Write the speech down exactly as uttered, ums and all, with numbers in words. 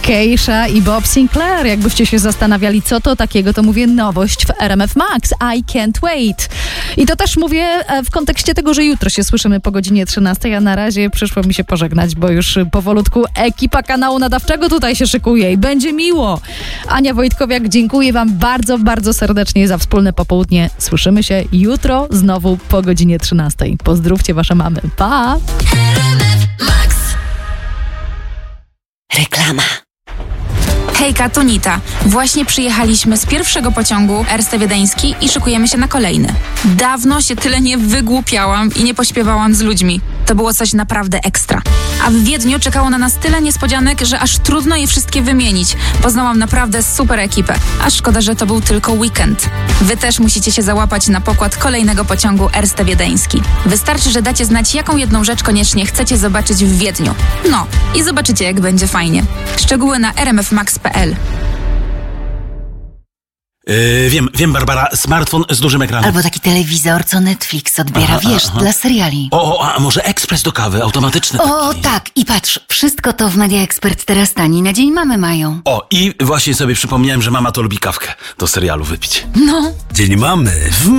Keisha i Bob Sinclair. Jakbyście się zastanawiali, co to takiego, to mówię nowość w R M F Max. I can't wait. I to też mówię w kontekście tego, że jutro się słyszymy po godzinie trzynastej, a na razie przyszło mi się pożegnać, bo już powolutku ekipa kanału nadawczego tutaj się szykuje i będzie miło. Ania Wojtkowiak, dziękuję wam bardzo, bardzo serdecznie za wspólne popołudnie. Słyszymy się jutro znowu po godzinie trzynastej. Pozdrówcie wasze mamy. Pa! Reklama. Hejka, to Nita. Właśnie przyjechaliśmy z pierwszego pociągu Erste Wiedeński i szykujemy się na kolejny. Dawno się tyle nie wygłupiałam i nie pośpiewałam z ludźmi. To było coś naprawdę ekstra. A w Wiedniu czekało na nas tyle niespodzianek, że aż trudno je wszystkie wymienić. Poznałam naprawdę super ekipę. A szkoda, że to był tylko weekend. Wy też musicie się załapać na pokład kolejnego pociągu Erste Wiedeński. Wystarczy, że dacie znać, jaką jedną rzecz koniecznie chcecie zobaczyć w Wiedniu. No i zobaczycie, jak będzie fajnie. Szczegóły na r m f max kropka p l. Yy, wiem, wiem, Barbara, smartfon z dużym ekranem. Albo taki telewizor, co Netflix odbiera, aha, wiesz, aha. dla seriali. O, o, a może ekspres do kawy, automatyczny O, taki. tak, i patrz, wszystko to w Media Expert teraz tani, na dzień mamy mają. O, i właśnie sobie przypomniałem, że mama to lubi kawkę do serialu wypić. No. Dzień mamy w